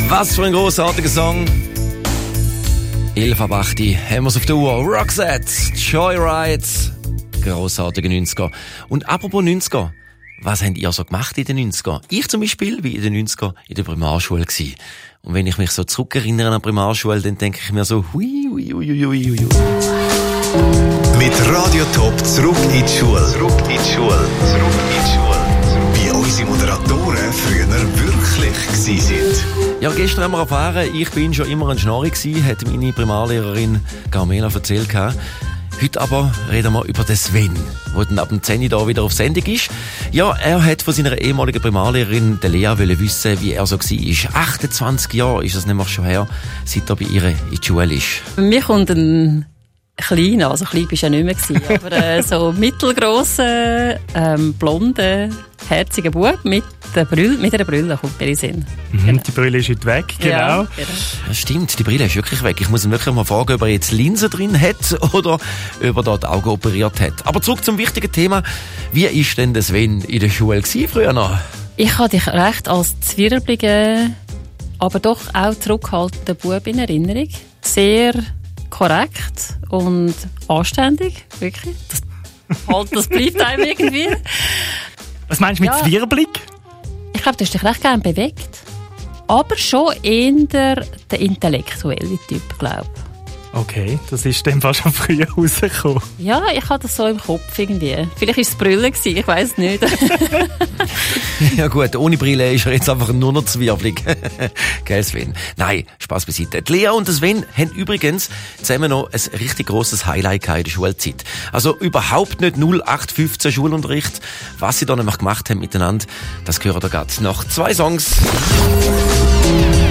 Was für ein grossartiger Song. 11 ab 8 haben wir es auf der Uhr. Roxette, Joyride, grossartige 90er. Und apropos 90er, was habt ihr so gemacht in den 90er? Ich zum Beispiel war in den 90er in der Primarschule gewesen. Und wenn ich mich so zurückerinnere an die Primarschule, dann denke ich mir so, hui. Mit Radio Top zurück in die Schule. Wie unsere Moderatoren früher wirklich gewesen sind. Ja, gestern haben wir erfahren, ich bin schon immer ein Schnorri gewesen, hat meine Primarlehrerin Carmela erzählt. Heute aber reden wir über den Sven, der dann ab dem 10 da wieder auf Sendung ist. Ja, er hat von seiner ehemaligen Primarlehrerin, der Lea, wissen, wie er so war. 28 Jahre ist es nämlich schon her, seit er bei ihr in die Schule ist. Bei mir kommt ein kleiner, also klein bist du ja nicht mehr gewesen, aber so mittelgrosser, blonder, herziger Bub mit einer Brille kommt mir in den Sinn. Genau. Die Brille ist heute weg, genau. Ja, genau. Ja, stimmt, die Brille ist wirklich weg. Ich muss ihn wirklich mal fragen, ob er jetzt Linsen drin hat oder ob er da die Augen operiert hat. Aber zurück zum wichtigen Thema. Wie war denn der Sven in der Schule früher noch? Ich habe dich recht als zwirbligen, aber doch auch zurückhaltenden Bub in Erinnerung. Sehr korrekt und anständig, wirklich. Das bleibt einem irgendwie. Was meinst du mit zwirbelig? Ich glaube, du hast dich recht gerne bewegt. Aber schon eher der intellektuelle Typ, glaube ich. Okay, das ist dann fast schon früher rausgekommen. Ja, ich hatte das so im Kopf irgendwie. Vielleicht war es die Brille, ich weiss nicht. Ja gut, ohne Brille ist er jetzt einfach nur noch zwirbelig. Gell, Sven? Nein, Spass beiseite. Die Lea und der Sven haben übrigens zusammen noch ein richtig grosses Highlight in der Schulzeit. Also überhaupt nicht 0815 Schulunterricht. Was sie da nämlich gemacht haben miteinander, das gehört ihr gerade nach 2 Songs.